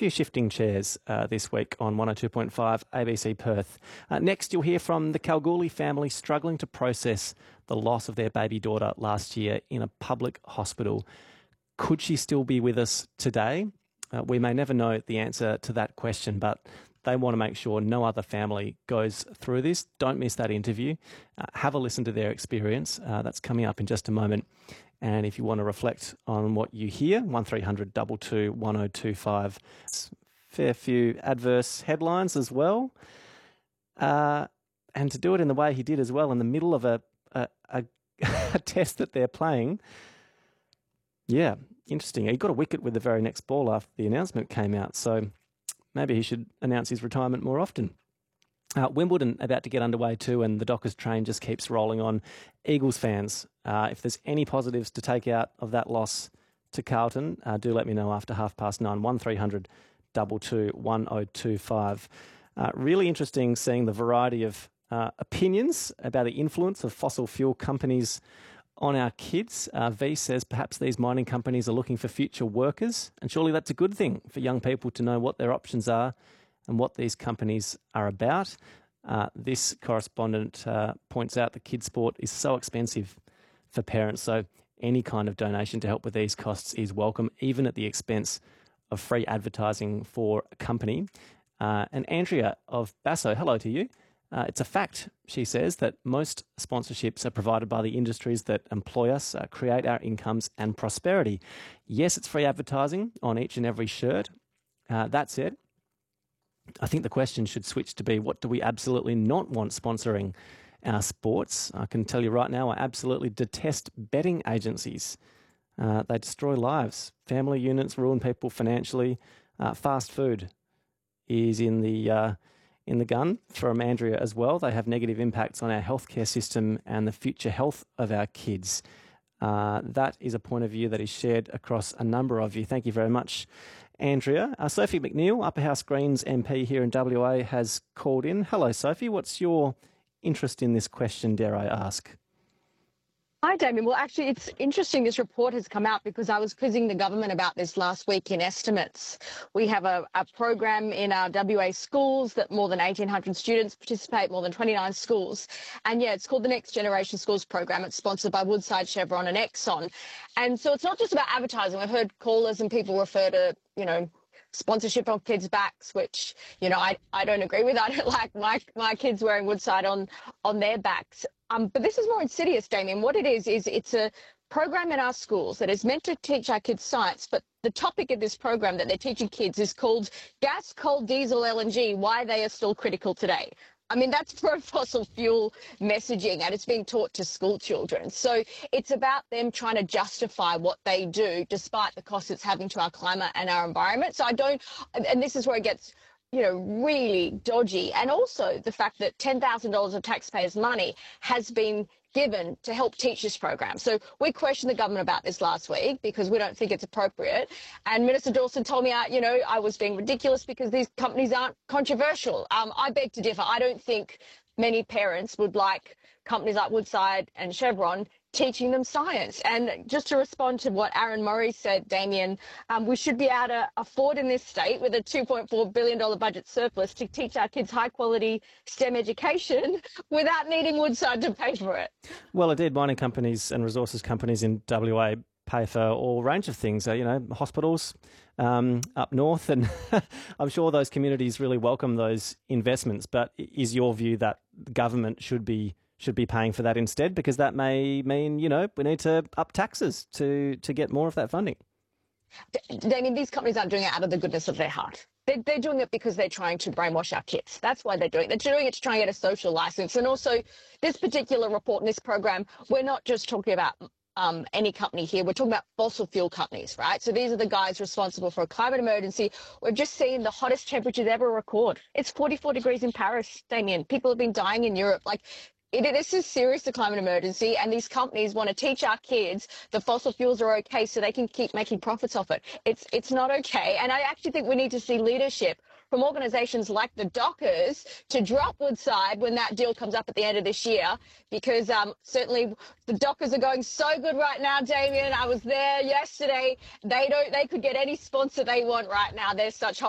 few shifting chairs this week on 102.5 ABC Perth. Next, you'll hear from the Kalgoorlie family struggling to process the loss of their baby daughter last year in a public hospital. Could she still be with us today? We may never know the answer to that question, but they want to make sure no other family goes through this. Don't miss that interview. Have a listen to their experience. That's coming up in just a moment. And if you want to reflect on what you hear, 1300 22 1025. Fair few adverse headlines as well. And to do it in the way he did as well, in the middle of a test that they're playing. Yeah, interesting. He got a wicket with the very next ball after the announcement came out. So maybe he should announce his retirement more often. Wimbledon about to get underway too, and the Dockers train just keeps rolling on. Eagles fans, if there's any positives to take out of that loss to Carlton, do let me know after 9:30. 1300 22 1025. Really interesting seeing the variety of opinions about the influence of fossil fuel companies on our kids. V says perhaps these mining companies are looking for future workers, and surely that's a good thing for young people to know what their options are and what these companies are about. This correspondent points out that kids' sport is so expensive for parents, so any kind of donation to help with these costs is welcome, even at the expense of free advertising for a company. And Andrea of Basso, hello to you. It's a fact, she says, that most sponsorships are provided by the industries that employ us, create our incomes and prosperity. Yes, it's free advertising on each and every shirt. That said, I think the question should switch to be, what do we absolutely not want sponsoring our sports? I can tell you right now, I absolutely detest betting agencies. They destroy lives. Family units ruin people financially. Fast food is in the gun from Andrea as well. They have negative impacts on our healthcare system and the future health of our kids. That is a point of view that is shared across a number of you. Thank you very much, Andrea. Sophie McNeil, Upper House Greens MP here in WA, has called in. Hello, Sophie. What's your interest in this question, dare I ask? Hi, Damien. Well, actually, it's interesting this report has come out because I was quizzing the government about this last week in estimates. We have a program in our WA schools that more than 1,800 students participate, more than 29 schools. And yeah, it's called the Next Generation Schools Program. It's sponsored by Woodside, Chevron and Exxon. And so it's not just about advertising. I've heard callers and people refer to, sponsorship on kids' backs, which, I don't agree with. I don't like my kids wearing Woodside on their backs. But this is more insidious, Damien. What it is it's a program in our schools that is meant to teach our kids science, but the topic of this program that they're teaching kids is called gas, coal, diesel, LNG, why they are still critical today. I mean, that's pro-fossil fuel messaging, and it's being taught to school children. So it's about them trying to justify what they do despite the cost it's having to our climate and our environment. So and this is where it gets really dodgy. And also the fact that $10,000 of taxpayers' money has been given to help teach this program. So we questioned the government about this last week because we don't think it's appropriate. And Minister Dawson told me, I was being ridiculous because these companies aren't controversial. I beg to differ. I don't think many parents would like companies like Woodside and Chevron teaching them science. And just to respond to what Aaron Murray said, Damien, we should be able to afford in this state with a $2.4 billion budget surplus to teach our kids high quality STEM education without needing Woodside to pay for it. Well, indeed, mining companies and resources companies in WA pay for all range of things, hospitals up north, and I'm sure those communities really welcome those investments. But is your view that the government should be paying for that instead, because that may mean, we need to up taxes to get more of that funding? Damien, these companies aren't doing it out of the goodness of their heart. They're doing it because they're trying to brainwash our kids. That's why they're doing it. They're doing it to try and get a social license. And also, this particular report and this program, we're not just talking about any company here. We're talking about fossil fuel companies, right? So these are the guys responsible for a climate emergency. We've just seen the hottest temperatures ever recorded. It's 44 degrees in Paris, Damien. People have been dying in Europe. This is serious, the climate emergency, and these companies want to teach our kids the fossil fuels are okay so they can keep making profits off it. It's not okay, and I actually think we need to see leadership from organisations like the Dockers to drop Woodside when that deal comes up at the end of this year, because certainly the Dockers are going so good right now, Damien. I was there yesterday. They could get any sponsor they want right now. They're such hot